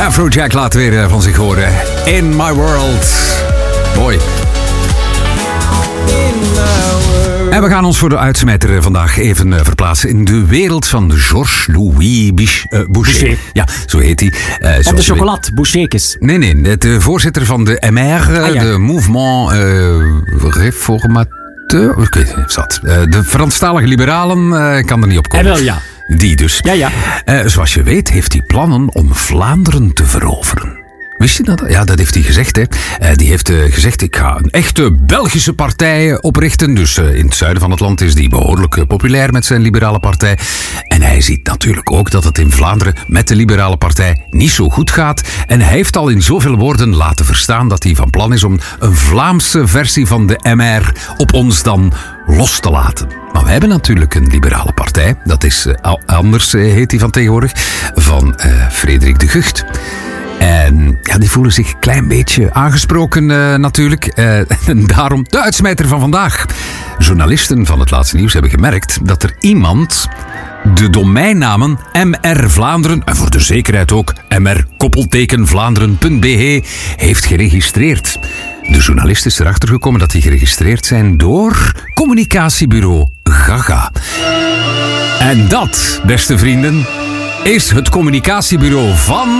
Afrojack laat weer van zich horen. In My World. Mooi. En we gaan ons voor de uitsmijter vandaag even verplaatsen in de wereld van Georges-Louis Boucher. Ja, zo heet hij. Van de chocolade, Boucherkes. Nee, de voorzitter van de MR, de Mouvement Réformateur. Oké, zat. De Franstalige Liberalen, kan er niet op komen. Wel, ja. Die dus. Ja. Zoals je weet heeft hij plannen om Vlaanderen te veroveren. Wist je dat? Ja, dat heeft hij gezegd. Hè. Die heeft gezegd, ik ga een echte Belgische partij oprichten. Dus in het zuiden van het land is die behoorlijk populair met zijn liberale partij. En hij ziet natuurlijk ook dat het in Vlaanderen met de liberale partij niet zo goed gaat. En hij heeft al in zoveel woorden laten verstaan dat hij van plan is om een Vlaamse versie van de MR op ons dan los te laten. Maar we hebben natuurlijk een liberale partij. Dat is anders, heet die van tegenwoordig. Van Frederik de Gucht. En ja, die voelen zich een klein beetje aangesproken natuurlijk. En daarom de uitsmijter van vandaag. Journalisten van het laatste nieuws hebben gemerkt dat er iemand de domeinnamen MR Vlaanderen en voor de zekerheid ook mr-vlaanderen.be heeft geregistreerd. De journalist is erachter gekomen dat die geregistreerd zijn door communicatiebureau Gaga. En dat, beste vrienden, is het communicatiebureau van...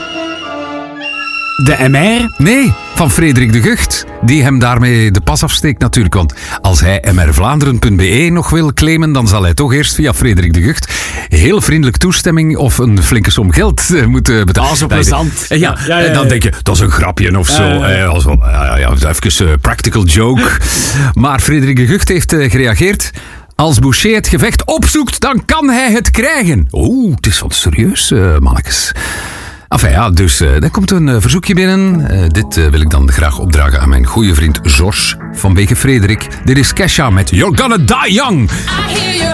De MR? Nee, van Frederik de Gucht, die hem daarmee de pas afsteekt natuurlijk. Want als hij mrvlaanderen.be nog wil claimen, dan zal hij toch eerst via Frederik de Gucht heel vriendelijk toestemming of een flinke som geld moeten betalen. Ah, zo plezant. Ja. Dan denk je, dat is een grapje of zo. Even practical joke. Maar Frederik de Gucht heeft gereageerd. Als Boucher het gevecht opzoekt, dan kan hij het krijgen. Oeh, het is wat serieus, mannetjes. Enfin ja, dus dan komt een verzoekje binnen. Dit wil ik dan graag opdragen aan mijn goede vriend Georges vanwege Frederik. Dit is Kesha met You're Gonna Die Young.